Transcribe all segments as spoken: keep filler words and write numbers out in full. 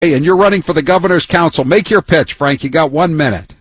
and you're running for the governor's council. Make your pitch, Frank. You got one minute.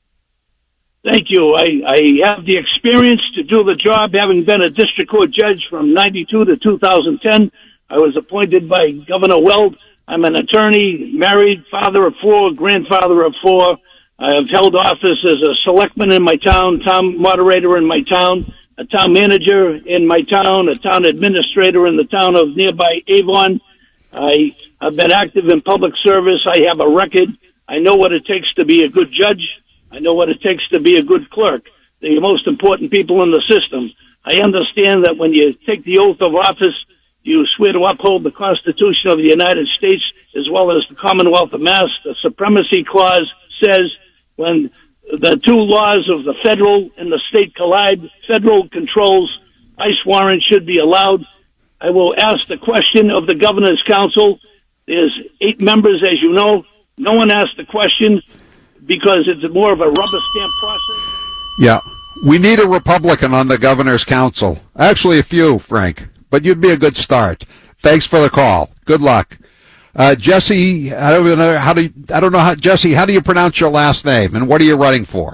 Thank you. I, I have the experience to do the job, having been a district court judge from ninety-two to two thousand ten. I was appointed by Governor Weld. I'm an attorney, married, father of four, grandfather of four. I have held office as a selectman in my town, town moderator in my town, a town manager in my town, a town administrator in the town of nearby Avon. I have been active in public service. I have a record. I know what it takes to be a good judge. I know what it takes to be a good clerk, the most important people in the system. I understand that when you take the oath of office, you swear to uphold the Constitution of the United States as well as the Commonwealth of Mass. The Supremacy Clause says when the two laws of the federal and the state collide, federal controls ICE warrants should be allowed. I will ask the question of the Governor's Council. There's eight members, as you know. No one asked the question because it's more of a rubber stamp process. Yeah, we need a Republican on the Governor's Council. Actually, a few, Frank, but you'd be a good start. Thanks for the call. Good luck. Uh, Jesse, I don't know how do you, I don't know how, Jesse, how do you pronounce your last name, and what are you running for?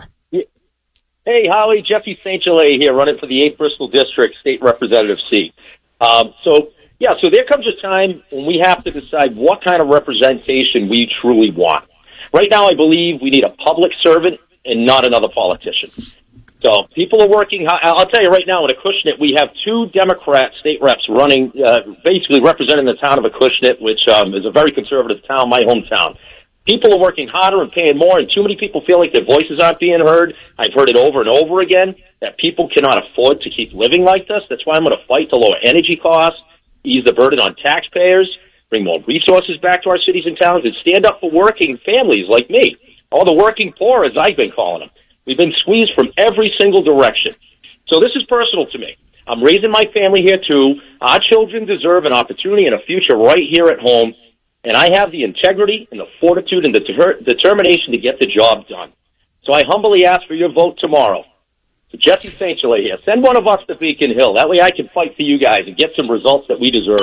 Hey, Howie, Jesse Saint Gelais here, running for the eighth Bristol District State Representative seat. Um, so, yeah, so there comes a time when we have to decide what kind of representation we truly want. Right now, I believe we need a public servant and not another politician. So people are working. I'll tell you right now, in Acushnet, we have two Democrat state reps running, uh, basically representing the town of Acushnet, which um, is a very conservative town, my hometown. People are working harder and paying more, and too many people feel like their voices aren't being heard. I've heard it over and over again, that people cannot afford to keep living like this. That's why I'm going to fight to lower energy costs, ease the burden on taxpayers, bring more resources back to our cities and towns, and stand up for working families like me, all the working poor, as I've been calling them. We've been squeezed from every single direction. So this is personal to me. I'm raising my family here, too. Our children deserve an opportunity and a future right here at home, and I have the integrity and the fortitude and the deter- determination to get the job done. So I humbly ask for your vote tomorrow. So Jesse Saint Gelais here. Send one of us to Beacon Hill. That way I can fight for you guys and get some results that we deserve.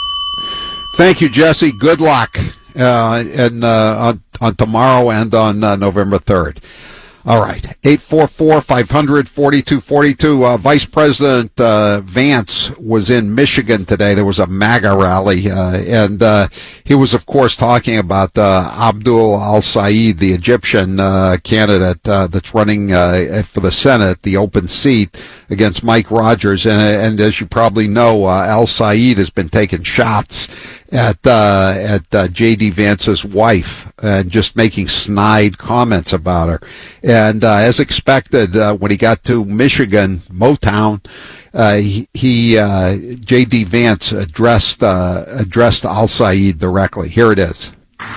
Thank you, Jesse. Good luck uh, and, uh, on, on tomorrow and on uh, November third. All right, eight four four, five hundred, forty-two forty-two. Uh, Vice President uh, Vance was in Michigan today. There was a MAGA rally, uh, and uh, he was, of course, talking about uh, Abdul al-Sayed, the Egyptian uh, candidate uh, that's running uh, for the Senate, the open seat, against Mike Rogers. And, and as you probably know, uh, al-Sayed has been taking shots at uh, at uh, J D. Vance's wife and just making snide comments about her. And uh, as expected, uh, when he got to Michigan, Motown, uh, he, he uh, J D. Vance addressed uh, addressed al-Sayed directly. Here it is.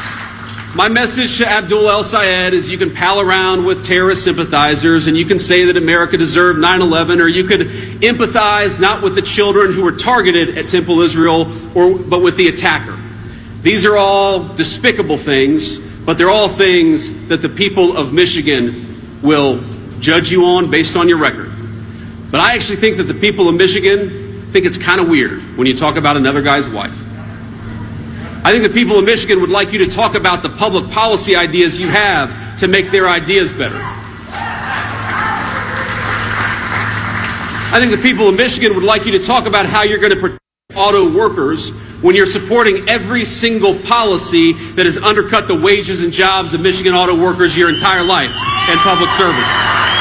My message to Abdul al-Sayed is you can pal around with terrorist sympathizers and you can say that America deserved nine eleven, or you could empathize not with the children who were targeted at Temple Israel, or but with the attacker. These are all despicable things, but they're all things that the people of Michigan will judge you on based on your record. But I actually think that the people of Michigan think it's kind of weird when you talk about another guy's wife. I think the people of Michigan would like you to talk about the public policy ideas you have to make their ideas better. I think the people of Michigan would like you to talk about how you're going to protect auto workers when you're supporting every single policy that has undercut the wages and jobs of Michigan auto workers your entire life in public service.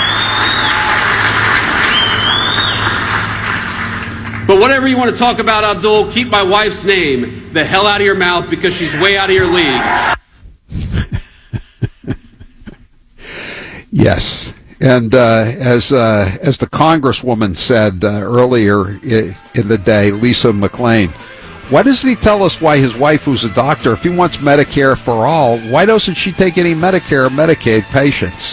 But whatever you want to talk about, Abdul, keep my wife's name the hell out of your mouth because she's way out of your league. Yes. And uh, as uh, as the Congresswoman said uh, earlier in the day, Lisa McClain, why doesn't he tell us why his wife, who's a doctor, if he wants Medicare for all, why doesn't she take any Medicare or Medicaid patients?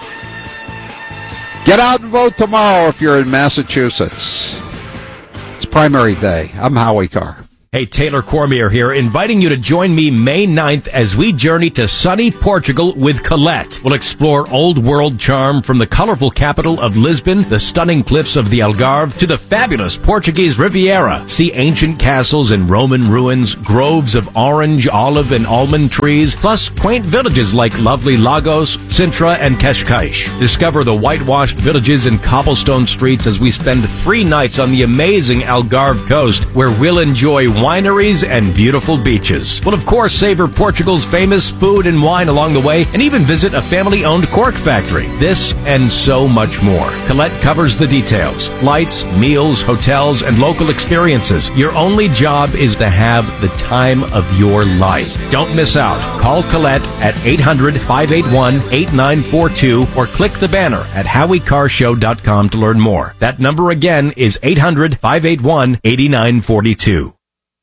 Get out and vote tomorrow if you're in Massachusetts. It's primary day. I'm Howie Carr. Hey, Taylor Cormier here, inviting you to join me May ninth as we journey to sunny Portugal with Colette. We'll explore old world charm from the colorful capital of Lisbon, the stunning cliffs of the Algarve, to the fabulous Portuguese Riviera. See ancient castles and Roman ruins, groves of orange, olive, and almond trees, plus quaint villages like lovely Lagos, Sintra, and Cascais. Discover the whitewashed villages and cobblestone streets as we spend three nights on the amazing Algarve coast, where we'll enjoy wineries and beautiful beaches. We'll of course savor Portugal's famous food and wine along the way, and even visit a family-owned cork factory. This and so much more. Colette covers the details. Flights, meals, hotels, and local experiences. Your only job is to have the time of your life. Don't miss out. Call Colette at eight hundred, five eight one, eight nine four two or click the banner at howie car show dot com to learn more. That number again is eight hundred, five eight one, eight nine four two.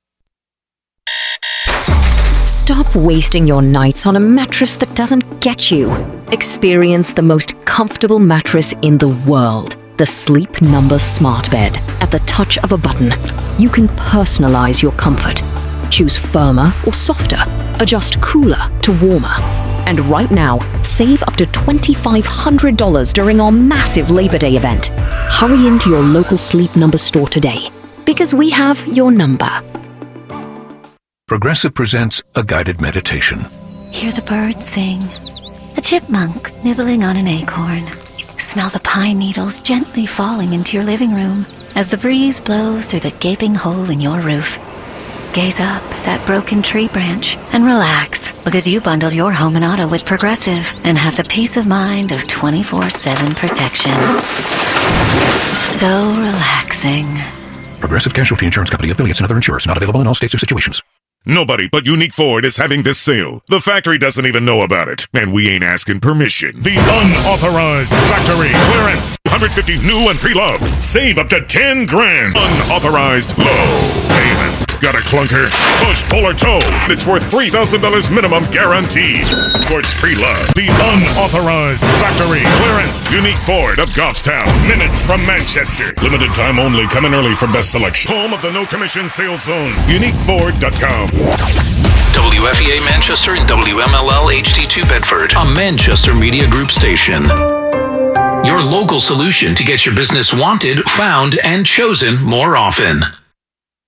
Stop wasting your nights on a mattress that doesn't get you. Experience the most comfortable mattress in the world. The Sleep Number Smart Bed. At the touch of a button, you can personalize your comfort. Choose firmer or softer. Adjust cooler to warmer. And right now, save up to two thousand five hundred dollars during our massive Labor Day event. Hurry into your local Sleep Number store today, because we have your number. Progressive presents a guided meditation. Hear the birds sing. A chipmunk nibbling on an acorn. Smell the pine needles gently falling into your living room as the breeze blows through the gaping hole in your roof. Gaze up at that broken tree branch and relax, because you bundle your home and auto with Progressive and have the peace of mind of twenty-four seven protection. So relaxing. Progressive Casualty Insurance Company, affiliates, and other insurers. Not available in all states or situations. Nobody but Unique Ford is having this sale. The factory doesn't even know about it, and we ain't asking permission. The unauthorized factory clearance. one hundred fifty new and pre-loved. Save up to ten grand. Unauthorized low payments. Got a clunker? Push, pull, or tow. It's worth three thousand dollars minimum guaranteed. Ford's pre-loved. The unauthorized factory clearance. Unique Ford of Goffstown. Minutes from Manchester. Limited time only. Come in early for best selection. Home of the no commission sales zone. unique ford dot com. W F E A Manchester and W M L L H D two Bedford, a Manchester Media Group station. Your local solution to get your business wanted, found, and chosen more often.